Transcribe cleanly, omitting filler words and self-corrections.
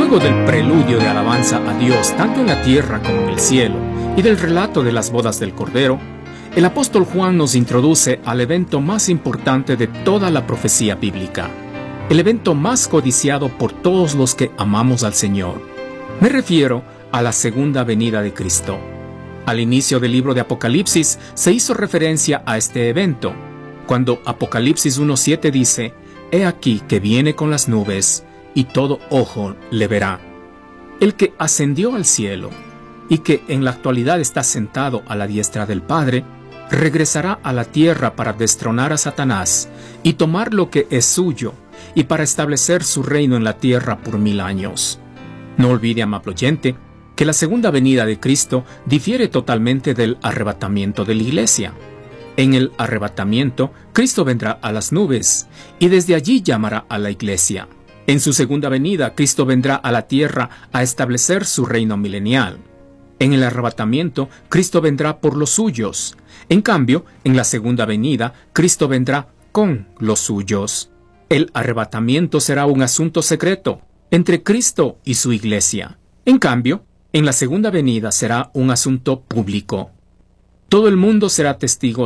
Luego del preludio de alabanza a Dios tanto en la tierra como en el cielo y del relato de las bodas del Cordero, el apóstol Juan nos introduce al evento más importante de toda la profecía bíblica, el evento más codiciado por todos los que amamos al Señor. Me refiero a la segunda venida de Cristo. Al inicio del libro de Apocalipsis se hizo referencia a este evento, cuando Apocalipsis 1:7 dice: «He aquí que viene con las nubes, y todo ojo le verá». El que ascendió al cielo, y que en la actualidad está sentado a la diestra del Padre, regresará a la tierra para destronar a Satanás y tomar lo que es suyo, y para establecer su reino en la tierra por 1000 años. No olvide, amable oyente, que la segunda venida de Cristo difiere totalmente del arrebatamiento de la iglesia. En el arrebatamiento, Cristo vendrá a las nubes, y desde allí llamará a la iglesia. En su segunda venida, Cristo vendrá a la tierra a establecer su reino milenial. En el arrebatamiento, Cristo vendrá por los suyos. En cambio, en la segunda venida, Cristo vendrá con los suyos. El arrebatamiento será un asunto secreto entre Cristo y su iglesia. En cambio, en la segunda venida será un asunto público. Todo el mundo será testigo